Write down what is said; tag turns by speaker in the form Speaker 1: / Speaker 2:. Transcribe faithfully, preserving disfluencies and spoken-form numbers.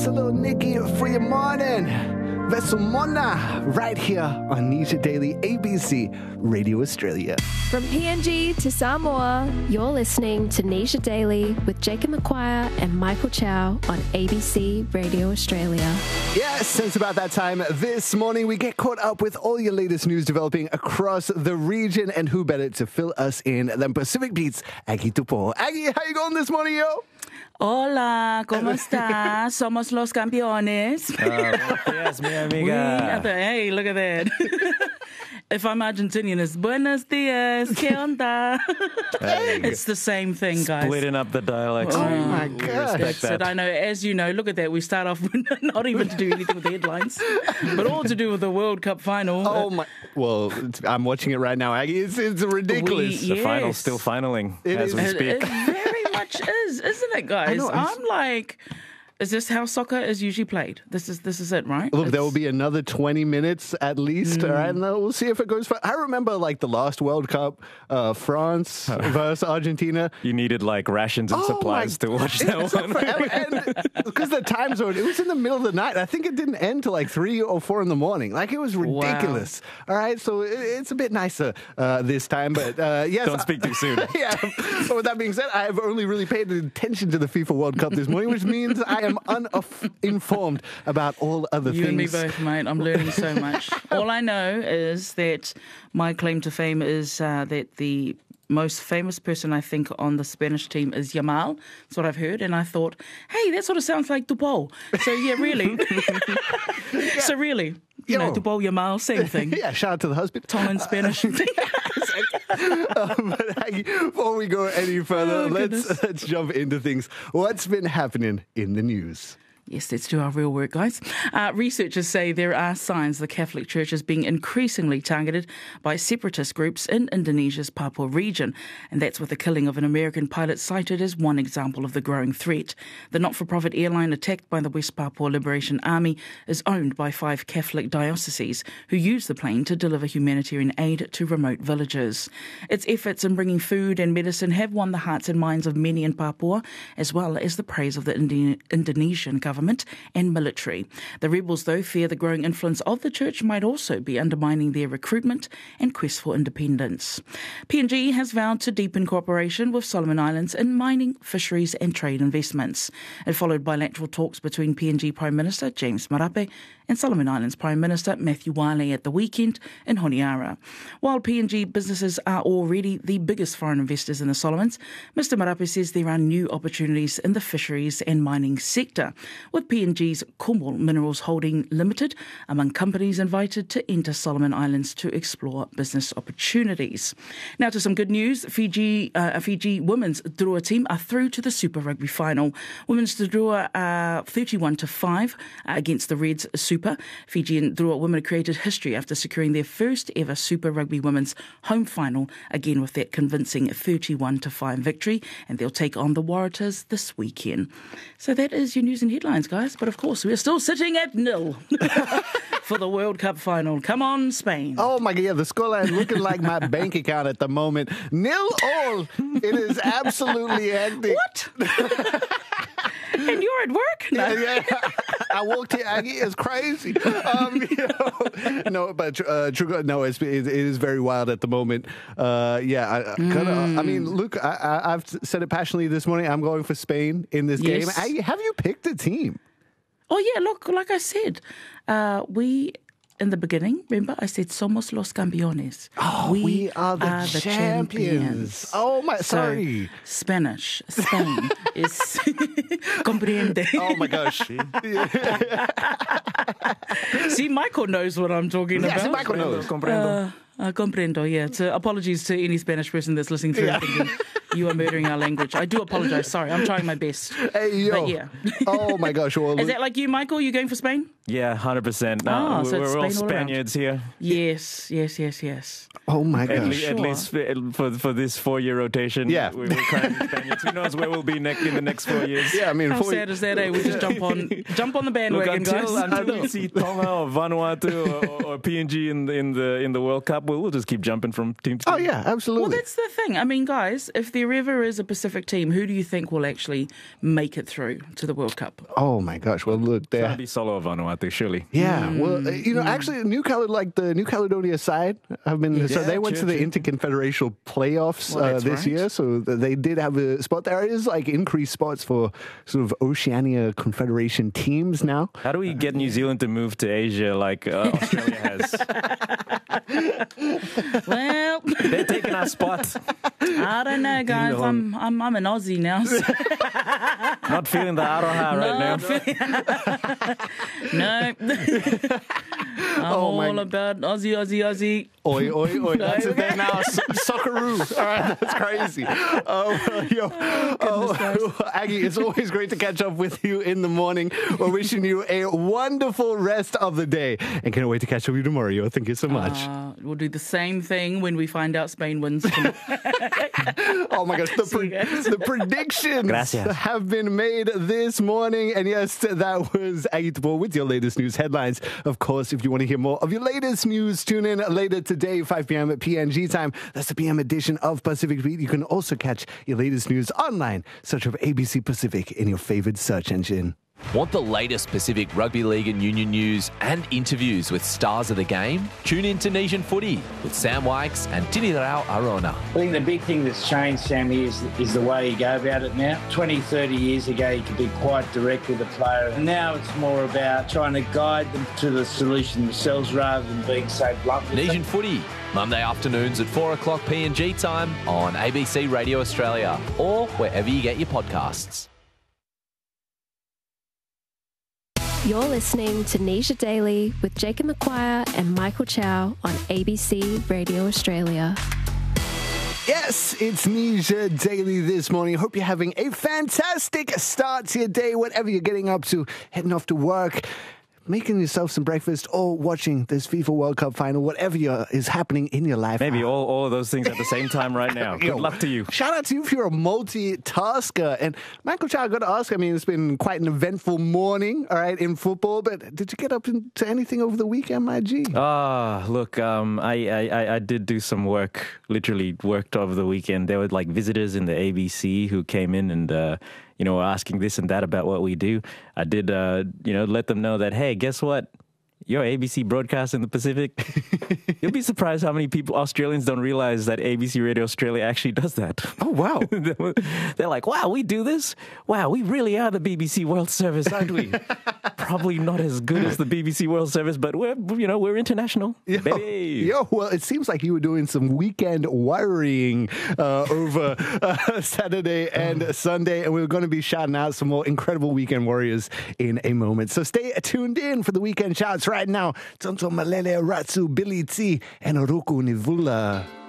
Speaker 1: It's a little Nicky for your morning. Vesumona, right here on Nisha Daily, A B C Radio Australia.
Speaker 2: From P N G to Samoa, you're listening to Nisha Daily with Jacob McQuire and Michael Chow on A B C Radio Australia.
Speaker 1: Yes, it's about that time this morning. We get caught up with all your latest news developing across the region, and who better to fill us in than Pacific Beat's Aggie Tupo. Aggie, how you going this morning, yo?
Speaker 3: Hola, ¿cómo estás? Somos los campeones.
Speaker 4: Oh, yes, mi amiga.
Speaker 3: We are the- hey, look at that. If I'm Argentinian, it's buenos dias, ¿qué onda? It's the same thing, guys.
Speaker 4: Splitting up the dialects.
Speaker 1: Oh,
Speaker 4: We-
Speaker 1: my
Speaker 4: we
Speaker 1: gosh.
Speaker 4: respect
Speaker 3: That's it.
Speaker 4: that.
Speaker 3: I know, as you know, look at that. We start off with not even to do anything with the headlines, but all to do with the World Cup final.
Speaker 1: Oh, my. Well, it's, I'm watching it right now, Aggie. It's, it's ridiculous.
Speaker 3: We-
Speaker 4: The final's
Speaker 3: Yes.
Speaker 4: still finaling
Speaker 1: It
Speaker 4: as
Speaker 1: is.
Speaker 4: we
Speaker 3: It,
Speaker 4: speak.
Speaker 3: it very much is, isn't it, guys?
Speaker 1: know, I'm s-
Speaker 3: I'm like, is this how soccer is usually played? This is this is it, right?
Speaker 1: Look, there will
Speaker 3: It's-
Speaker 1: be another twenty minutes at least, all right? And then we'll see if it goes for. I remember, like, the last World Cup, uh, France versus Argentina.
Speaker 4: You needed like rations and
Speaker 1: Oh,
Speaker 4: supplies
Speaker 1: my-
Speaker 4: to watch
Speaker 1: It
Speaker 4: that
Speaker 1: took
Speaker 4: one.
Speaker 1: forever, and because the time zone, it was in the middle of the night. I think it didn't end till like three or four in the morning. Like, it was ridiculous. All right, so it, it's a bit nicer uh, this time, but uh, yes.
Speaker 4: Don't speak too soon.
Speaker 1: Yeah. But with that being said, I have only really paid attention to the FIFA World Cup this morning, which means I am uninformed about all other
Speaker 3: You
Speaker 1: things.
Speaker 3: and me both, mate. I'm learning so much. All I know is that my claim to fame is uh, that the most famous person I think on the Spanish team is Yamal. That's what I've heard. And I thought, hey, that sort of sounds like Dupol. So, yeah, really. So, really, you know,
Speaker 1: Yo.
Speaker 3: Dupol, Yamal, same thing.
Speaker 1: Yeah, shout out to the husband.
Speaker 3: Tongue in Spanish.
Speaker 1: um, but Aggie, before we go any further,
Speaker 3: Oh,
Speaker 1: let's
Speaker 3: goodness.
Speaker 1: let's jump into things. What's been happening in the news?
Speaker 3: Yes, let's do our real work, guys. Uh, researchers say there are signs the Catholic Church is being increasingly targeted by separatist groups in Indonesia's Papua region, and that's with the killing of an American pilot cited as one example of the growing threat. The not-for-profit airline attacked by the West Papua Liberation Army is owned by five Catholic dioceses who use the plane to deliver humanitarian aid to remote villages. Its efforts in bringing food and medicine have won the hearts and minds of many in Papua, as well as the praise of the Indi- Indonesian government and military. The rebels, though, fear the growing influence of the church might also be undermining their recruitment and quest for independence. P N G has vowed to deepen cooperation with Solomon Islands in mining, fisheries and trade investments. It followed bilateral talks between P N G Prime Minister James Marape and Solomon Islands Prime Minister Matthew Wiley at the weekend in Honiara. While P N G businesses are already the biggest foreign investors in the Solomons, Mister Marape says there are new opportunities in the fisheries and mining sector, with P N G's Cornwall Minerals Holding Limited among companies invited to enter Solomon Islands to explore business opportunities. Now to some good news. Fiji, uh, Fiji women's Drua team are through to the Super Rugby final. Women's Drua are thirty-one to five against the Reds Super. Fijian Drua women created history after securing their first ever Super Rugby women's home final, again with that convincing thirty-one to five victory, and they'll take on the Waratahs this weekend. So that is your news and headlines, guys. But of course, we're still sitting at nil for the World Cup final. Come on, Spain.
Speaker 1: Oh my God, yeah, the scoreline looking like my bank account at the moment. Nil all. It is absolutely hectic.
Speaker 3: What? And you're at work? No.
Speaker 1: Yeah, yeah. I walked here, Aggie. It's crazy. Um, you know, no, but uh, true, no, it's, it, it is very wild at the moment. Uh, yeah, I, I kinda, I mean, look, I, I, I've said it passionately this morning. I'm going for Spain in this
Speaker 3: Yes.
Speaker 1: game. Aggie, have you picked a team?
Speaker 3: Oh, yeah, look, like I said, uh, we, in the beginning, remember, I said, somos los campeones.
Speaker 1: Oh, we, are the champions.
Speaker 3: champions.
Speaker 1: Oh, my,
Speaker 3: So,
Speaker 1: sorry.
Speaker 3: Spanish, Spain is comprende.
Speaker 1: Oh, my gosh.
Speaker 3: See, Michael knows what I'm talking
Speaker 1: Yes,
Speaker 3: about.
Speaker 1: Michael knows.
Speaker 4: Comprendo.
Speaker 3: Uh, uh, comprendo, yeah. So apologies to any Spanish person that's listening through and thinking, you are murdering our language. I do apologize. Sorry, I'm trying my best.
Speaker 1: Hey, yo.
Speaker 3: But yeah.
Speaker 1: Oh, my gosh. Well,
Speaker 3: Is that like you, Michael? You going for Spain?
Speaker 4: Yeah, one hundred percent. No,
Speaker 3: Ah,
Speaker 4: we're,
Speaker 3: so it's
Speaker 4: we're all
Speaker 3: Spain all around.
Speaker 4: Spaniards here.
Speaker 3: Yes, yes, yes, yes.
Speaker 1: oh, my
Speaker 4: At,
Speaker 1: gosh.
Speaker 4: le-
Speaker 3: Sure.
Speaker 4: at least for, for for this four-year rotation.
Speaker 1: Yeah.
Speaker 4: we, we're currently Spaniards. Who knows where we'll be next in the next four years?
Speaker 1: Yeah, I mean,
Speaker 3: How
Speaker 1: for-
Speaker 3: sad is that, eh? We just jump on jump on the
Speaker 4: Look,
Speaker 3: bandwagon,
Speaker 4: until,
Speaker 3: guys.
Speaker 4: until we see Tonga or Vanuatu or, or, or P N G in the in the in the World Cup, we'll, we'll just keep jumping from team to team.
Speaker 1: Oh, yeah, absolutely.
Speaker 3: Well, that's the thing. I mean, guys, if there there ever is a Pacific team, who do you think will actually make it through to the World Cup?
Speaker 1: Oh my gosh! Well, look,
Speaker 4: It's
Speaker 1: there.
Speaker 4: going to be Solo of Vanuatu, surely.
Speaker 1: Yeah, well, uh, you know, actually, New Cal- like the New Caledonia side have been. so
Speaker 4: Yeah,
Speaker 1: they went
Speaker 4: true,
Speaker 1: to the
Speaker 4: true.
Speaker 1: Interconfederational playoffs
Speaker 3: Well,
Speaker 1: uh,
Speaker 3: that's
Speaker 1: this
Speaker 3: right.
Speaker 1: year, so th- they did have a spot. There is like increased spots for sort of Oceania Confederation teams now.
Speaker 4: How do we get New Zealand to move to Asia like uh, Australia has?
Speaker 3: Well,
Speaker 4: They're taking our spot.
Speaker 3: I don't know, guys.
Speaker 1: know,
Speaker 3: I'm I'm I'm an Aussie now. So
Speaker 4: Not feeling the aroha right now.
Speaker 3: no. I'm
Speaker 1: Oh,
Speaker 3: all
Speaker 1: my-
Speaker 3: about Aussie, Aussie, Aussie.
Speaker 1: Oi, oi, oi! That's it there now. So- Socceroo. All right, that's crazy. Oh, well, yo, oh, Aggie, it's always great to catch up with you in the morning. We're wishing you a wonderful rest of the day, and can't wait to catch up with you tomorrow. Yo, thank you so much.
Speaker 3: Uh, we'll do the same thing when we find out Spain wins. tonight.
Speaker 1: Oh my gosh, the,
Speaker 3: See you
Speaker 1: pre-
Speaker 3: guys.
Speaker 1: the predictions
Speaker 4: Gracias.
Speaker 1: have been made this morning. And yes, that was Aggie Tabor with your latest news headlines. Of course, if you want to hear more of your latest news, tune in later today, five p.m. at P N G time. That's the P M edition of Pacific Beat. You can also catch your latest news online. Search for A B C Pacific in your favorite search engine.
Speaker 5: Want the latest Pacific Rugby League and Union news and interviews with stars of the game? Tune in to Nation Footy with Sam Wykes and Tinirao Arona.
Speaker 6: I think the big thing that's changed, Sammy, is, is the way you go about it now. twenty, thirty years ago, you could be quite direct with a player. And now it's more about trying to guide them to the solution themselves rather than being so blunt. with
Speaker 5: Nation
Speaker 6: them.
Speaker 5: Footy, Monday afternoons at four o'clock P N G time on A B C Radio Australia or wherever you get your podcasts.
Speaker 2: You're listening to Nisha Daily with Jacob McQuire and Michael Chow on A B C Radio Australia.
Speaker 1: Yes, it's Nisha Daily this morning. Hope you're having a fantastic start to your day, whatever you're getting up to, heading off to work, making yourself some breakfast, or watching this FIFA World Cup final, whatever you're, is happening in your life.
Speaker 4: Maybe all, all of those things at the same time right now. Good
Speaker 1: Yo,
Speaker 4: luck to you.
Speaker 1: Shout out to you if you're a multitasker. And Michael Chow, I got to ask, I mean, it's been quite an eventful morning, all right, in football, but did you get up into anything over the weekend, my G?
Speaker 4: Ah, look, um, I, I, I- I did do some work, literally worked over the weekend. There were like visitors in the A B C who came in and, uh, you know, were asking this and that about what we do. I did, uh, you know, let them know that, hey, guess what? You're A B C broadcast in the Pacific. You'll be surprised how many people, Australians, don't realize that A B C Radio Australia actually does that.
Speaker 1: Oh, wow.
Speaker 4: They're like, wow, we do this? Wow, we really are the B B C World Service, aren't we? Probably not as good as the B B C World Service, but we're, you know, we're international.
Speaker 1: Yo,
Speaker 4: Baby.
Speaker 1: yo, well, it seems like you were doing some weekend worrying uh, over uh, Saturday and Sunday, and we're going to be shouting out some more incredible weekend warriors in a moment. So stay tuned in for the weekend shouts right now. Tonto Malele Ratsu, Billy T, and Oroku Nivula.